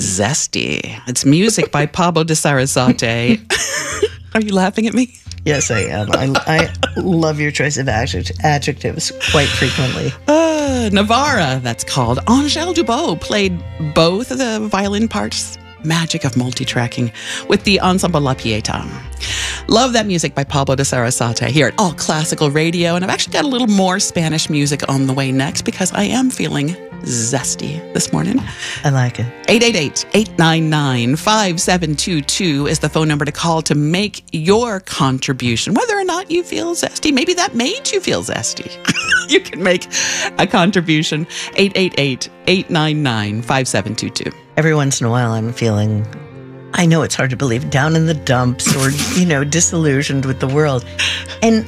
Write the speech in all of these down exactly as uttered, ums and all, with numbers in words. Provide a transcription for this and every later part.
zesty. It's music by Pablo de Sarasate. Are you laughing at me? Yes, I am. I, I love your choice of adject- adjectives quite frequently. Uh, Navarra, that's called. Angèle Dubot played both of the violin parts. Magic of multi-tracking with the Ensemble La Pieta. Love that music by Pablo de Sarasate here at All Classical Radio. And I've actually got a little more Spanish music on the way next because I am feeling zesty this morning. I like it. eight eight eight, eight nine nine, five seven two two is the phone number to call to make your contribution. Whether or not you feel zesty, maybe that made you feel zesty. You can make a contribution. eight eight eight, eight nine nine, five seven two two. Every once in a while, I'm feeling, I know it's hard to believe, down in the dumps or, you know, disillusioned with the world. And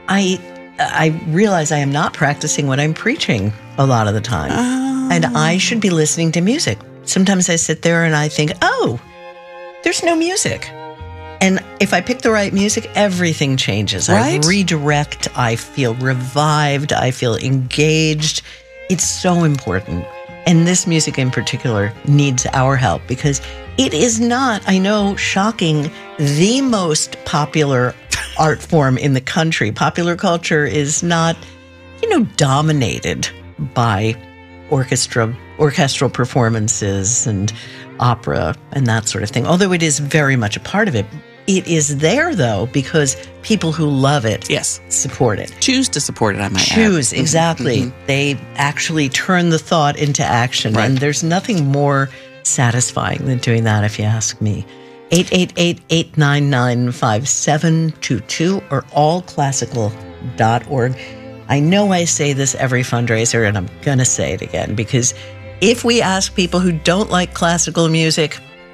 I I realize I am not practicing what I'm preaching a lot of the time. Oh. And I should be listening to music. Sometimes I sit there and I think, oh, there's no music. And if I pick the right music, everything changes. Right? I redirect. I feel revived. I feel engaged. It's so important. And this music in particular needs our help because it is not, I know, shocking, the most popular art form in the country. Popular culture is not, you know, dominated by orchestra, orchestral performances and opera and that sort of thing. Although it is very much a part of it. It is there, though, because people who love it Yes. support it. Choose to support it, I might Choose, add. exactly. Mm-hmm. They actually turn the thought into action. Right. And there's nothing more satisfying than doing that, if you ask me. eight eight eight, eight nine nine, five seven two two or all classical dot org. I know I say this every fundraiser, and I'm going to say it again, because if we ask people who don't like classical music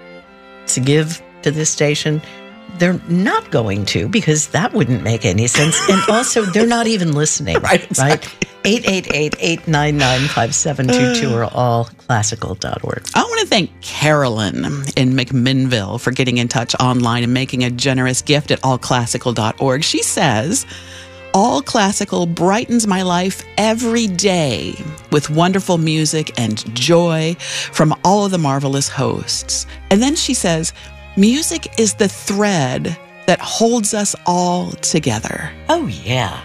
to give to this station, they're not going to, because that wouldn't make any sense. And also, they're not even listening. Right, exactly. Right? eight eight eight, eight nine nine, five seven two two or all classical dot org. I want to thank Carolyn in McMinnville for getting in touch online and making a generous gift at all classical dot org. She says, All Classical brightens my life every day with wonderful music and joy from all of the marvelous hosts. And then she says, music is the thread that holds us all together. Oh, yeah.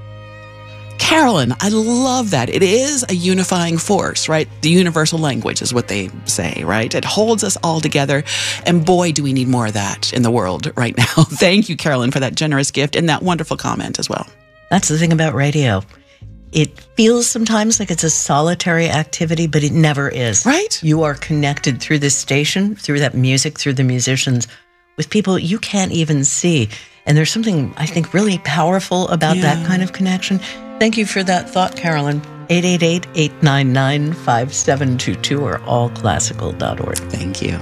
Carolyn, I love that. It is a unifying force, right? The universal language is what they say, right? It holds us all together. And boy, do we need more of that in the world right now. Thank you, Carolyn, for that generous gift and that wonderful comment as well. That's the thing about radio. It feels sometimes like it's a solitary activity, but it never is. Right? You are connected through this station, through that music, through the musicians, with people you can't even see. And there's something, I think, really powerful about Yeah. that kind of connection. Thank you for that thought, Carolyn. eight eight eight, eight nine nine, five seven two two or all classical dot org. Thank you.